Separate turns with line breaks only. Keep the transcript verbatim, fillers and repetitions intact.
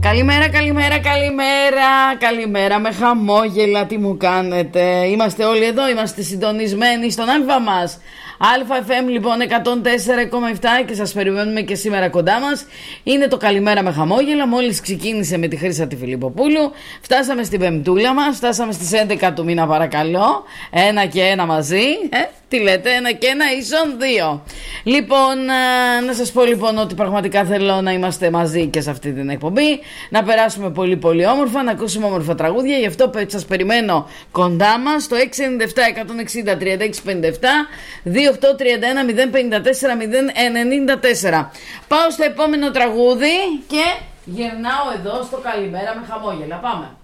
Καλημέρα, καλημέρα, καλημέρα, καλημέρα με χαμόγελα, τι μου κάνετε. Είμαστε όλοι εδώ, είμαστε συντονισμένοι στον άλφα μας. ΑΕΦ λοιπόν εκατόν τέσσερα κόμμα επτά και σας περιμένουμε και σήμερα κοντά μας. Είναι το καλημέρα με χαμόγελα, μόλις ξεκίνησε με τη Χρύσα τη Φιλιπποπούλου. Φτάσαμε στην πεμπτούλα μας, φτάσαμε στις έντεκα του μήνα παρακαλώ. Ένα και ένα μαζί, ε, τι λέτε, ένα και ένα ίσον δύο. Λοιπόν, να σας πω λοιπόν ότι πραγματικά θέλω να είμαστε μαζί και σε αυτή την εκπομπή. Να περάσουμε πολύ πολύ όμορφα, να ακούσουμε όμορφα τραγούδια. Γι' αυτό σας περιμένω κοντά μας στο έξι εννιά επτά εκατόν εξήντα τριάντα έξι πενήντα επτά δύο οκτώ τρία ένα μηδέν πέντε τέσσερα μηδέν ενενήντα τέσσερα. Πάω στο επόμενο τραγούδι και γυρνάω εδώ στο καλημέρα με χαμόγελα. Πάμε.